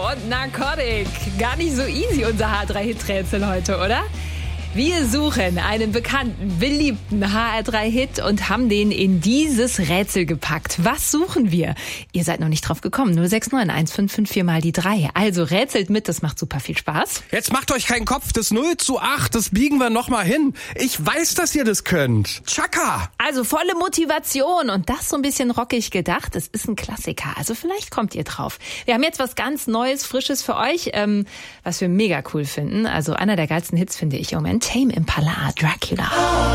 und Narcotic. Gar nicht so easy, unser HR3-Hit-Rätsel heute, oder? Wir suchen einen bekannten, beliebten HR3-Hit und haben den in dieses Rätsel gepackt. Was suchen wir? Ihr seid noch nicht drauf gekommen. 069 1554 mal die 3. Also rätselt mit, das macht super viel Spaß. Jetzt macht euch keinen Kopf, das 0:8, das biegen wir nochmal hin. Ich weiß, dass ihr das könnt. Chaka! Also volle Motivation und das so ein bisschen rockig gedacht. Das ist ein Klassiker, also vielleicht kommt ihr drauf. Wir haben jetzt was ganz Neues, Frisches für euch, was wir mega cool finden. Also einer der geilsten Hits finde ich im Moment. Tame Impala, Dracula.